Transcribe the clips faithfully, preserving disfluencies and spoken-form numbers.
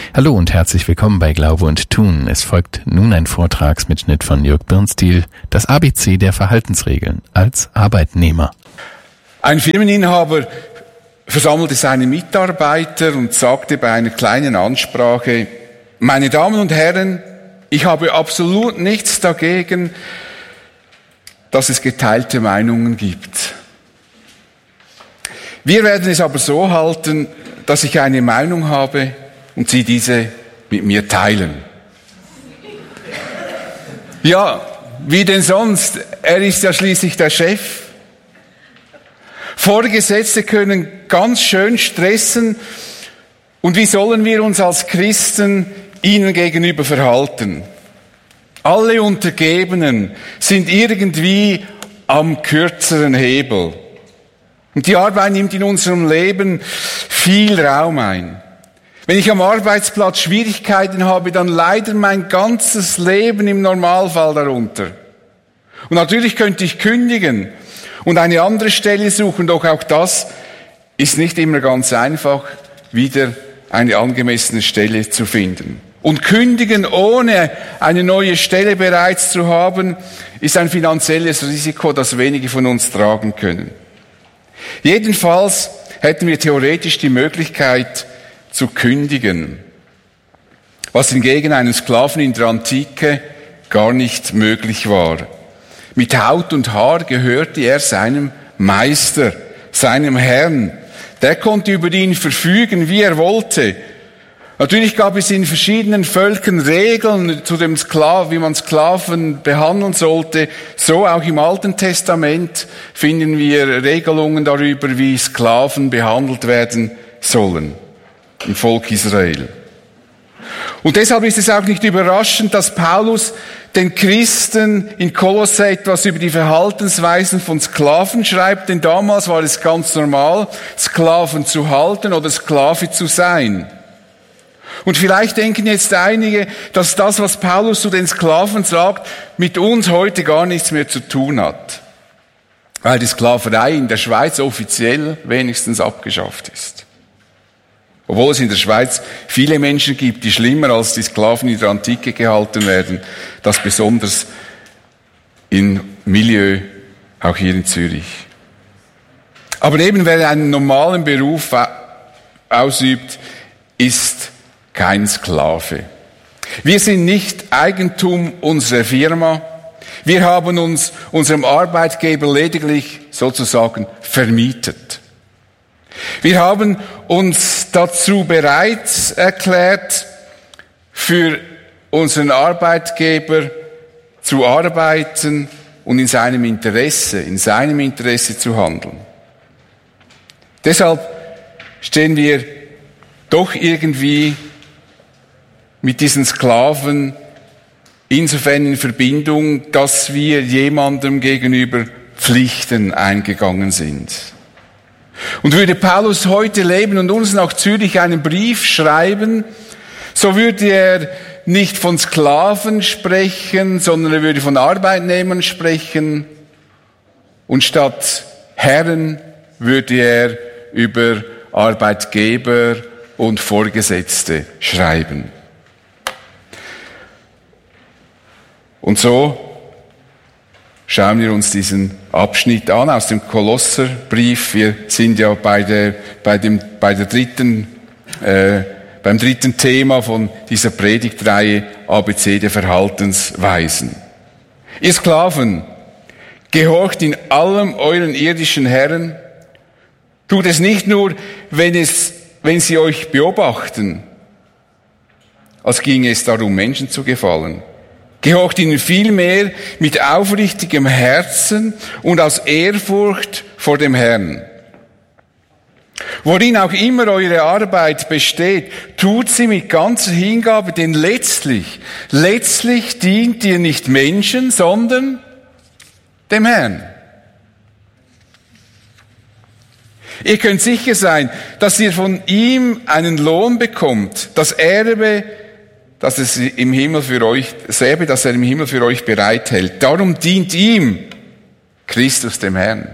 Hallo und herzlich willkommen bei Glaube und Tun. Es folgt nun ein Vortragsmitschnitt von Jörg Birnstiel, das A B C der Verhaltensregeln als Arbeitnehmer. Ein Firmeninhaber versammelte seine Mitarbeiter und sagte bei einer kleinen Ansprache: Meine Damen und Herren, ich habe absolut nichts dagegen, dass es geteilte Meinungen gibt. Wir werden es aber so halten, dass ich eine Meinung habe und Sie diese mit mir teilen. Ja, wie denn sonst? Er ist ja schließlich der Chef. Vorgesetzte können ganz schön stressen. Und wie sollen wir uns als Christen ihnen gegenüber verhalten? Alle Untergebenen sind irgendwie am kürzeren Hebel. Und die Arbeit nimmt in unserem Leben viel Raum ein. Wenn ich am Arbeitsplatz Schwierigkeiten habe, dann leidet mein ganzes Leben im Normalfall darunter. Und natürlich könnte ich kündigen und eine andere Stelle suchen, doch auch das ist nicht immer ganz einfach, wieder eine angemessene Stelle zu finden. Und kündigen, ohne eine neue Stelle bereits zu haben, ist ein finanzielles Risiko, das wenige von uns tragen können. Jedenfalls hätten wir theoretisch die Möglichkeit zu kündigen, was hingegen einem Sklaven in der Antike gar nicht möglich war. Mit Haut und Haar gehörte er seinem Meister, seinem Herrn. Der konnte über ihn verfügen, wie er wollte. Natürlich gab es in verschiedenen Völkern Regeln zu dem Sklaven, wie man Sklaven behandeln sollte. So auch im Alten Testament finden wir Regelungen darüber, wie Sklaven behandelt werden sollen im Volk Israel. Und deshalb ist es auch nicht überraschend, dass Paulus den Christen in Kolosse etwas über die Verhaltensweisen von Sklaven schreibt, denn damals war es ganz normal, Sklaven zu halten oder Sklave zu sein. Und vielleicht denken jetzt einige, dass das, was Paulus zu den Sklaven sagt, mit uns heute gar nichts mehr zu tun hat, weil die Sklaverei in der Schweiz offiziell wenigstens abgeschafft ist. Obwohl es in der Schweiz viele Menschen gibt, die schlimmer als die Sklaven in der Antike gehalten werden, das besonders im Milieu, auch hier in Zürich. Aber eben wer einen normalen Beruf ausübt, ist kein Sklave. Wir sind nicht Eigentum unserer Firma. Wir haben uns unserem Arbeitgeber lediglich sozusagen vermietet. Wir haben uns dazu bereit erklärt, für unseren Arbeitgeber zu arbeiten und in seinem Interesse, in seinem Interesse zu handeln. Deshalb stehen wir doch irgendwie mit diesen Sklaven insofern in Verbindung, dass wir jemandem gegenüber Pflichten eingegangen sind. Und würde Paulus heute leben und uns nach Zürich einen Brief schreiben, so würde er nicht von Sklaven sprechen, sondern er würde von Arbeitnehmern sprechen. Und statt Herren würde er über Arbeitgeber und Vorgesetzte schreiben. Und so schauen wir uns diesen Abschnitt an aus dem Kolosserbrief. Wir sind ja bei der, bei dem, bei der dritten, äh, beim dritten Thema von dieser Predigtreihe A B C der Verhaltensweisen. Ihr Sklaven, gehorcht in allem euren irdischen Herren. Tut es nicht nur, wenn es, wenn sie euch beobachten, als ginge es darum, Menschen zu gefallen. Gehorcht ihnen vielmehr mit aufrichtigem Herzen und aus Ehrfurcht vor dem Herrn. Worin auch immer eure Arbeit besteht, tut sie mit ganzer Hingabe, denn letztlich, letztlich dient ihr nicht Menschen, sondern dem Herrn. Ihr könnt sicher sein, dass ihr von ihm einen Lohn bekommt, das Erbe, dass es im Himmel für euch, das Erbe, das er im Himmel für euch bereithält. Darum dient ihm Christus dem Herrn.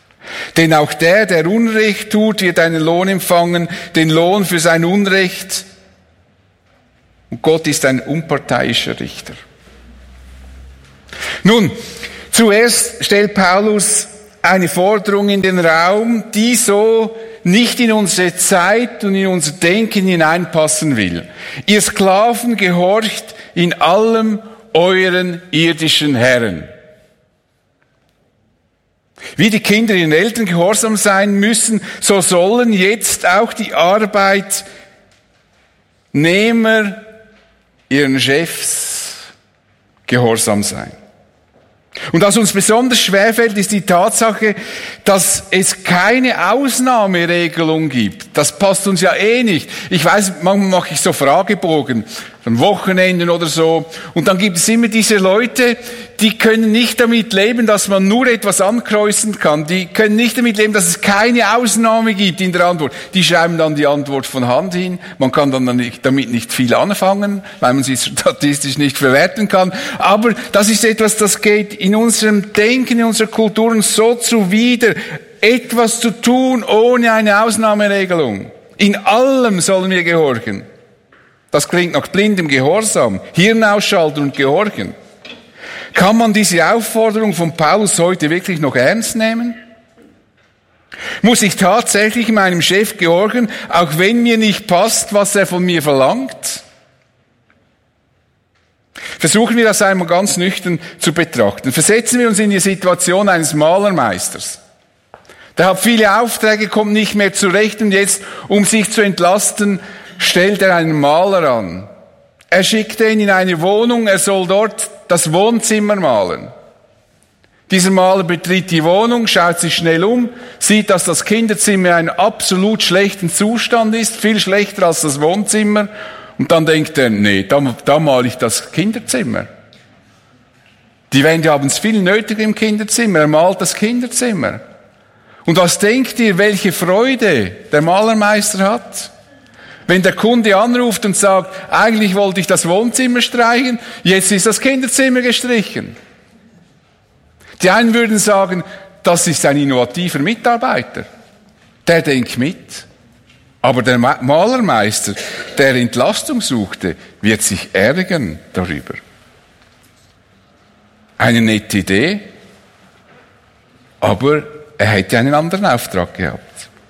Denn auch der, der Unrecht tut, wird einen Lohn empfangen, den Lohn für sein Unrecht, Und Gott ist ein unparteiischer Richter. Nun, zuerst stellt Paulus eine Forderung in den Raum, die so nicht in unsere Zeit und in unser Denken hineinpassen will. Ihr Sklaven, gehorcht in allem euren irdischen Herren. Wie die Kinder ihren Eltern gehorsam sein müssen, so sollen jetzt auch die Arbeitnehmer ihren Chefs gehorsam sein. Und was uns besonders schwerfällt, ist die Tatsache, dass es keine Ausnahmeregelung gibt. Das passt uns ja eh nicht. Ich weiß, manchmal mache ich so Fragebogen, am Wochenenden oder so. Und dann gibt es immer diese Leute, die können nicht damit leben, dass man nur etwas ankreuzen kann. Die können nicht damit leben, dass es keine Ausnahme gibt in der Antwort. Die schreiben dann die Antwort von Hand hin. Man kann dann damit nicht viel anfangen, weil man sie statistisch nicht verwerten kann. Aber das ist etwas, das geht in unserem Denken, in unserer Kultur so zuwider, etwas zu tun ohne eine Ausnahmeregelung. In allem sollen wir gehorchen. Das klingt nach blindem Gehorsam. Hirn ausschalten und gehorchen. Kann man diese Aufforderung von Paulus heute wirklich noch ernst nehmen? Muss ich tatsächlich meinem Chef gehorchen, auch wenn mir nicht passt, was er von mir verlangt? Versuchen wir das einmal ganz nüchtern zu betrachten. Versetzen wir uns in die Situation eines Malermeisters. Der hat viele Aufträge, kommt nicht mehr zurecht und jetzt, um sich zu entlasten, stellt er einen Maler an. Er schickt ihn in eine Wohnung, er soll dort das Wohnzimmer malen. Dieser Maler betritt die Wohnung, schaut sich schnell um, sieht, dass das Kinderzimmer in einem absolut schlechten Zustand ist, viel schlechter als das Wohnzimmer. Und dann denkt er, nee, da, da male ich das Kinderzimmer. Die Wände haben es viel nötiger im Kinderzimmer, er malt das Kinderzimmer. Und was denkt ihr, welche Freude der Malermeister hat? Wenn der Kunde anruft und sagt, eigentlich wollte ich das Wohnzimmer streichen, jetzt ist das Kinderzimmer gestrichen. Die einen würden sagen, das ist ein innovativer Mitarbeiter. Der denkt mit. Aber der Malermeister, der Entlastung suchte, wird sich ärgern darüber. Eine nette Idee, aber er hätte einen anderen Auftrag gehabt.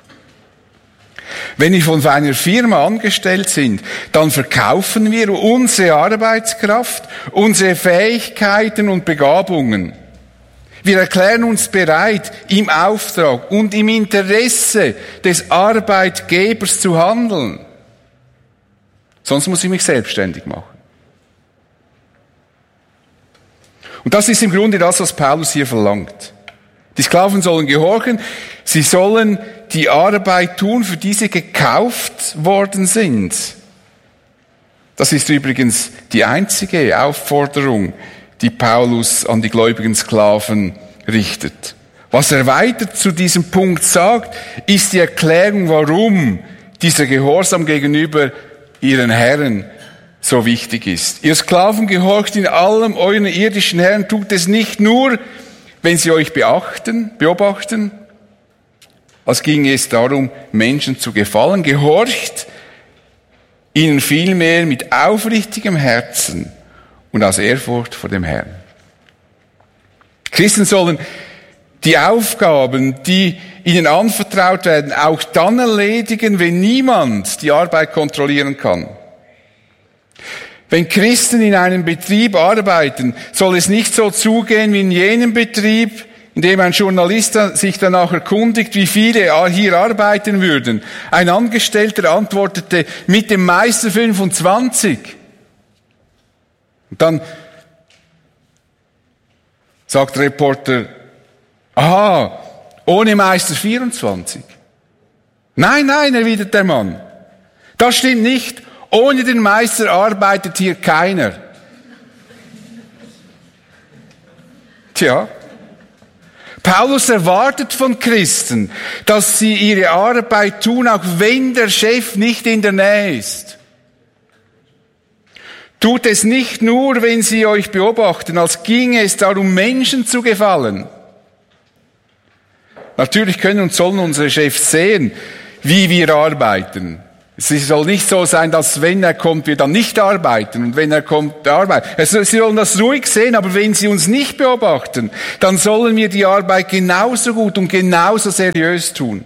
Wenn wir von einer Firma angestellt sind, dann verkaufen wir unsere Arbeitskraft, unsere Fähigkeiten und Begabungen. Wir erklären uns bereit, im Auftrag und im Interesse des Arbeitgebers zu handeln. Sonst muss ich mich selbstständig machen. Und das ist im Grunde das, was Paulus hier verlangt. Die Sklaven sollen gehorchen, sie sollen die Arbeit tun, für die sie gekauft worden sind. Das ist übrigens die einzige Aufforderung, die Paulus an die gläubigen Sklaven richtet. Was er weiter zu diesem Punkt sagt, ist die Erklärung, warum dieser Gehorsam gegenüber ihren Herren so wichtig ist. Ihr Sklaven, gehorcht in allem euren irdischen Herren, tut es nicht nur, wenn sie euch beachten, beobachten, als ginge es darum, Menschen zu gefallen. Gehorcht ihnen vielmehr mit aufrichtigem Herzen und aus Ehrfurcht vor dem Herrn. Christen sollen die Aufgaben, die ihnen anvertraut werden, auch dann erledigen, wenn niemand die Arbeit kontrollieren kann. Wenn Christen in einem Betrieb arbeiten, soll es nicht so zugehen wie in jenem Betrieb, in dem ein Journalist sich danach erkundigt, wie viele hier arbeiten würden. Ein Angestellter antwortete, mit dem Meister fünfundzwanzig. Und dann sagt der Reporter, aha, ohne Meister vierundzwanzig. Nein, nein, erwidert der Mann. Das stimmt nicht. Ohne den Meister arbeitet hier keiner. Tja, Paulus erwartet von Christen, dass sie ihre Arbeit tun, auch wenn der Chef nicht in der Nähe ist. Tut es nicht nur, wenn sie euch beobachten, als ginge es darum, Menschen zu gefallen. Natürlich können und sollen unsere Chefs sehen, wie wir arbeiten. Es soll nicht so sein, dass wenn er kommt, wir dann nicht arbeiten und wenn er kommt, arbeiten. Also, sie sollen das ruhig sehen, aber wenn sie uns nicht beobachten, dann sollen wir die Arbeit genauso gut und genauso seriös tun.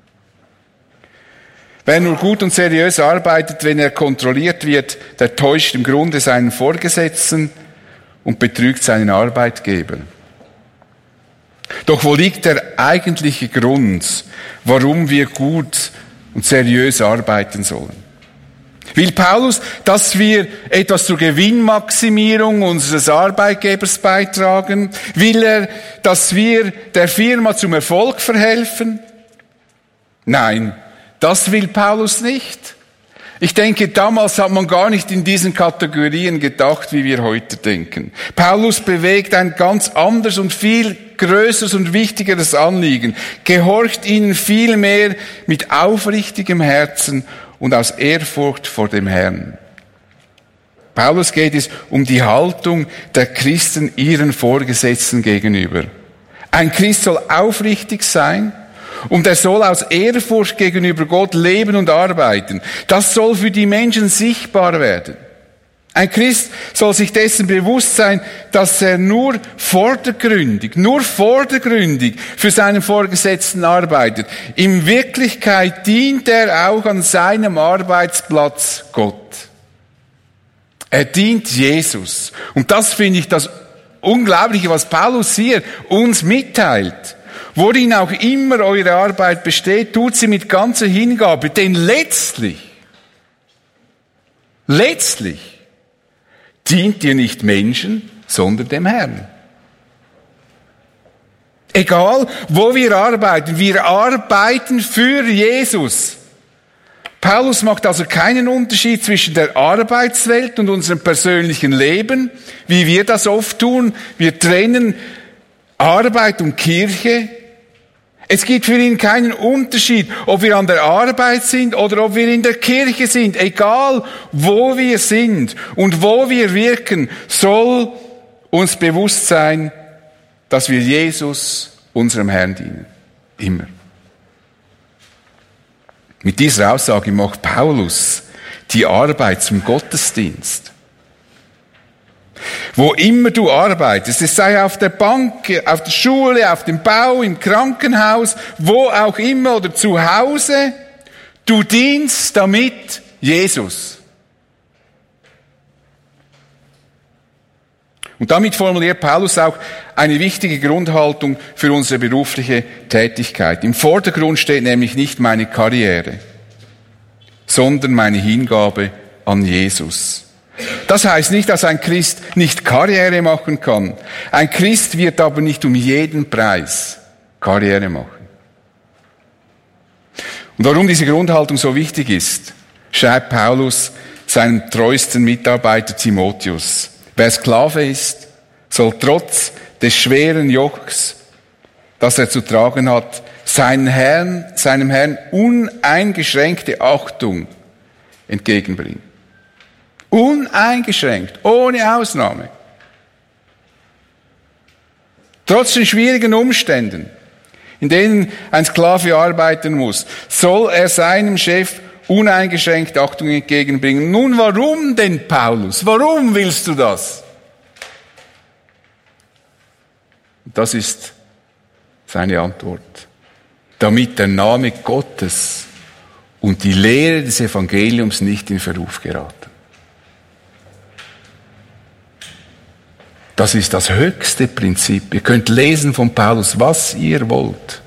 Wer nur gut und seriös arbeitet, wenn er kontrolliert wird, der täuscht im Grunde seinen Vorgesetzten und betrügt seinen Arbeitgeber. Doch wo liegt der eigentliche Grund, warum wir gut und seriös arbeiten sollen? Will Paulus, dass wir etwas zur Gewinnmaximierung unseres Arbeitgebers beitragen? Will er, dass wir der Firma zum Erfolg verhelfen? Nein, das will Paulus nicht. Ich denke, damals hat man gar nicht in diesen Kategorien gedacht, wie wir heute denken. Paulus bewegt ein ganz anderes und viel größeres und wichtigeres Anliegen, gehorcht ihnen vielmehr mit aufrichtigem Herzen und aus Ehrfurcht vor dem Herrn. Paulus geht es um die Haltung der Christen ihren Vorgesetzten gegenüber. Ein Christ soll aufrichtig sein, und er soll aus Ehrfurcht gegenüber Gott leben und arbeiten. Das soll für die Menschen sichtbar werden. Ein Christ soll sich dessen bewusst sein, dass er nur vordergründig, nur vordergründig für seinen Vorgesetzten arbeitet. In Wirklichkeit dient er auch an seinem Arbeitsplatz Gott. Er dient Jesus. Und das finde ich das Unglaubliche, was Paulus hier uns mitteilt. Worin auch immer eure Arbeit besteht, tut sie mit ganzer Hingabe, denn letztlich, letztlich dient ihr nicht Menschen, sondern dem Herrn. Egal, wo wir arbeiten, wir arbeiten für Jesus. Paulus macht also keinen Unterschied zwischen der Arbeitswelt und unserem persönlichen Leben, wie wir das oft tun. Wir trennen Arbeit und Kirche. Es gibt für ihn keinen Unterschied, ob wir an der Arbeit sind oder ob wir in der Kirche sind. Egal, wo wir sind und wo wir wirken, soll uns bewusst sein, dass wir Jesus, unserem Herrn, dienen. Immer. Mit dieser Aussage macht Paulus die Arbeit zum Gottesdienst. Wo immer du arbeitest, es sei auf der Bank, auf der Schule, auf dem Bau, im Krankenhaus, wo auch immer oder zu Hause, du dienst damit Jesus. Und damit formuliert Paulus auch eine wichtige Grundhaltung für unsere berufliche Tätigkeit. Im Vordergrund steht nämlich nicht meine Karriere, sondern meine Hingabe an Jesus. Das heißt nicht, dass ein Christ nicht Karriere machen kann. Ein Christ wird aber nicht um jeden Preis Karriere machen. Und warum diese Grundhaltung so wichtig ist, schreibt Paulus seinem treuesten Mitarbeiter Timotheus. Wer Sklave ist, soll trotz des schweren Jochs, das er zu tragen hat, seinen Herrn, seinem Herrn uneingeschränkte Achtung entgegenbringen. Uneingeschränkt, ohne Ausnahme. Trotz den schwierigen Umständen, in denen ein Sklave arbeiten muss, soll er seinem Chef uneingeschränkt Achtung entgegenbringen. Nun, warum denn, Paulus? Warum willst du das? Das ist seine Antwort. Damit der Name Gottes und die Lehre des Evangeliums nicht in Verruf geraten. Das ist das höchste Prinzip. Ihr könnt lesen von Paulus, was ihr wollt.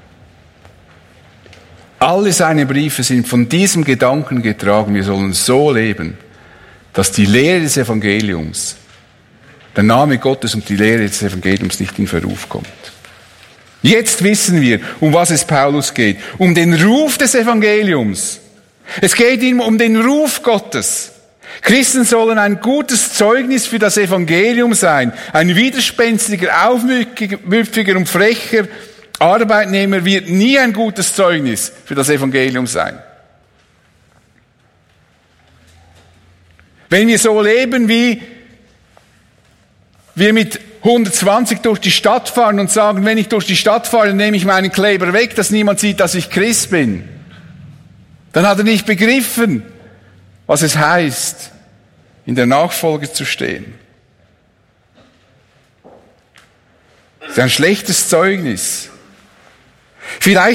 Alle seine Briefe sind von diesem Gedanken getragen, wir sollen so leben, dass die Lehre des Evangeliums, der Name Gottes und die Lehre des Evangeliums nicht in Verruf kommt. Jetzt wissen wir, um was es Paulus geht. Um den Ruf des Evangeliums. Es geht ihm um den Ruf Gottes. Christen sollen ein gutes Zeugnis für das Evangelium sein. Ein widerspenstiger, aufmüpfiger und frecher Arbeitnehmer wird nie ein gutes Zeugnis für das Evangelium sein. Wenn wir so leben, wie wir mit hundertzwanzig durch die Stadt fahren und sagen, wenn ich durch die Stadt fahre, nehme ich meinen Kleber weg, dass niemand sieht, dass ich Christ bin, Dann hat er nicht begriffen, was es heißt, in der Nachfolge zu stehen. Das ist ein schlechtes Zeugnis. Vielleicht